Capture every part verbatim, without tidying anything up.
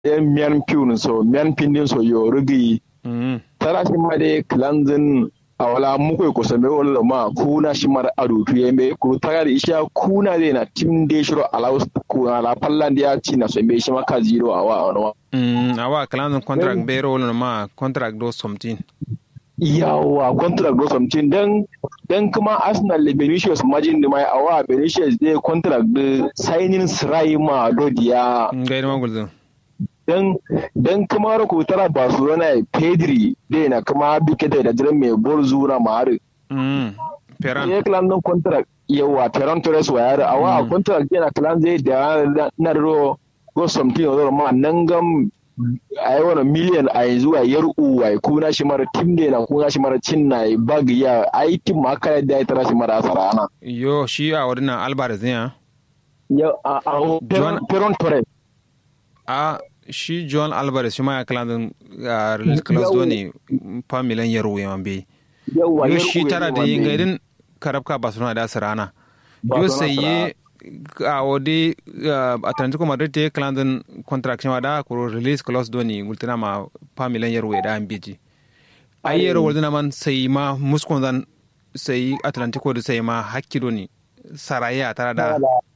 yan miyan piun so miyan pindin so yo rugi mm tara shi ma dai cleansing a wala muku ko same wala ma kuna shi mar adu tu yembe ku tagar isha kuna dai na tim de shiro alaus ku ala pallan dia ci na so be shi ma ka zero awa ono mm awa kalan contract be role ma contract do something yawa contract do something dan dan kuma Arsenal le Benicius margin da mai awa Benicius dai contract da signing sirai ma do dia ngai ma gulzo dan dan kuma ko tara Barcelona Pedri dai na kuma bike da da jiran mai bol zura ma har mm Ferran ya klan nan contract yawa Ferran Torres wa yar awa contract yana klan zai da na ro go something or ma nan gam ai wani miliyan a yanzu a yar uwa kuna shi mara tim ne na kuna shi mara cin na bag ya ai tim ma kai da ya tara shi mara sarana yo shi a wurin Alvarez ne ya a a Ferran Torres a shi John Alvarez shi ma ya kala din class do ne fa miliyan yaro yawan be yo shi tara da yin gaidin karabka Barcelona da sarana yo sai a wadi Atlantico Madrid te klandin contract ma da ko release clause do ni gultina ma fa miliyan yaro da an biji ai yaro waldina man sai ma muskon zan sai Atlantico da sai ma hakki do ni saraya tara da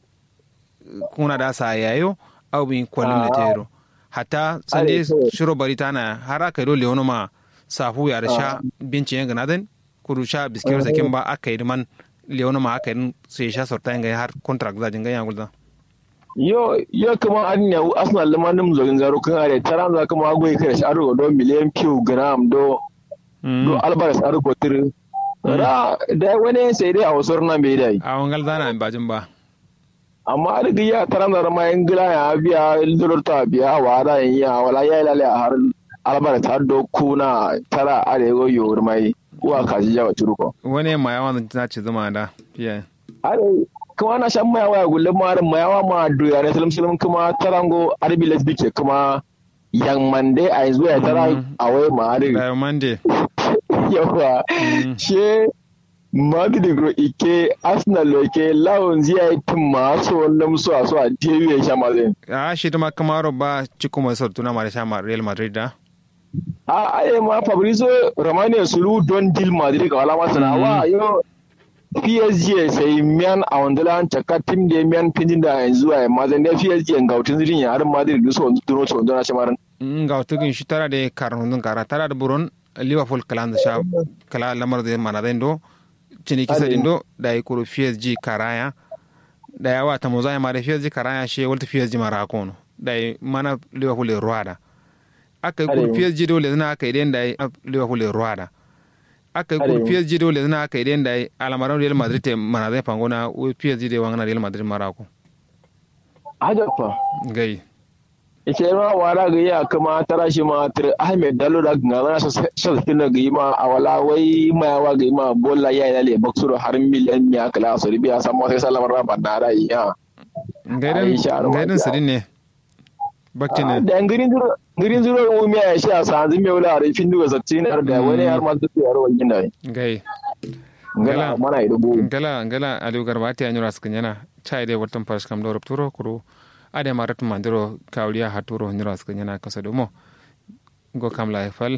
kuna da sa yayo au bin kwalin da tero hatta sande shiro baritana haraka do leono ma safu ya da sha bincin ganadan kuru sha biskiyar sakin ba aka yi man leono ma aka yi sai sha sorta ga har contract za jinga ya gulda yo yo kuma an ne Arsenal limanin zogin garo kan are taran za kuma goyi kai shi aro do miliyan kilogram do do Alvarez aro ko tir ra da wani sai dai a wasor nan bai dai a wangal zana bajin ba amma da ya taran da ma ingila ya biya dollar ta biya wa da ya wala ya lale a har Alvarez har do kuna tara arewa yo mai wa kaji jawa turuko wani ma yawa na ce zama da fiye are kuma na shan mayawa ya gulle marin mayawa ma doya ne salim salim kuma tarango arbiles dike kuma yan mande a yanzu ya tara a wai ma are da mande yawa she Madrid gro ike Arsenal loke lawon zai yi tun masu wannan musu a so a teyu ya sha mazin a shi ma kamaro ba cikin masu tuna ma da sha Real Madrid da a aye ma Fabrizio Romano sulu don deal Madrid ga alama sanawa yo P S G sai miyan a wandala an taka tim da miyan pindin da yanzu a mazan da P S G gautun zirin ya har Madrid da so tuno so don shi maran gautun shi tara da karnun kara tara da buron Liverpool kalan da sha kala lamar da mana da indo cini kisa dindo da ya kuro P S G karaya da yawa ta mozaya ma da P S G karaya shi walta P S G mara kono da mana Liverpool ruwada aka yi kuru P S G dole zina aka idan da Liverpool ruwada aka yi kuru P S G dole zina aka idan da alamaran Real Madrid te mana zai fangona P S G da wangana Real Madrid mara ko hajjafa gai ike ma wara ga ya kuma tara shi ma tir Ahmed Dallo da ga na sa sa tina ga ma awala wai ma yawa ga ma bolla ya ya le baksuro har miliyan ya kala so biya san ma sai salamar rafa da rai ya gaidan gaidan sidin ne bakti ne da ngirin zuro ngirin zuro mu me ya shi a sanzu me wala rai fin duga sattin har da wani har ma su yaro wangin da gai ngala mana ido go ngala ngala Aliou Garbati anyura skanyana chai de watan pash kam do rapturo kuro ade marat mandiro kawliya haturo nyura skanyana kasado mo go kam la fal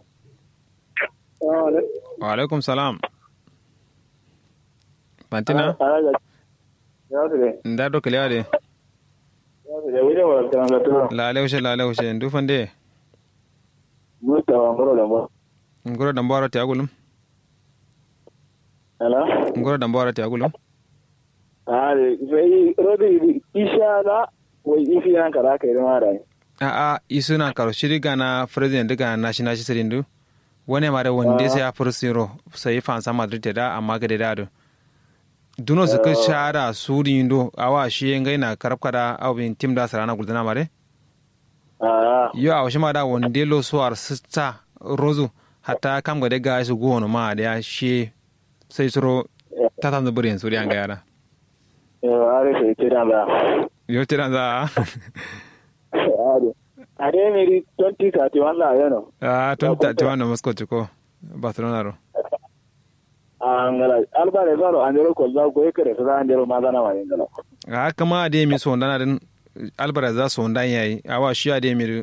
wa alaikum salam Pantina nda do kele ade la lewshe la lewshe ndu fande muta wa ngoro da mo ngoro da mbaro ti agulum ala ngoro da mbaro ti agulum ale sai rodi ishara wai ifi nan kara kai ma rai a a isuna karo shiri gana president daga national sirindu wone mare wonde sai a fursiro sai fansa Madrid da amma ga da do duno su ka shara suri indo awa shi ngai na karabkada awin tim da sarana guldana mare ah yo awashi ma da wonde lo suwar sita rozu hatta kam ga daga su gono ma da shi sai suro tatan da burin suri an ga yara yo are sai tiran da yo tiran da are meri twenty thirty-one la yano ah twenty thirty-one no Moscow ko Barcelona ro angala Alvarez ro andero ko za ko ekere sa andero magana wa ingala ah kama de mi so ndana den alvarez za su wanda yayi awa shi ya da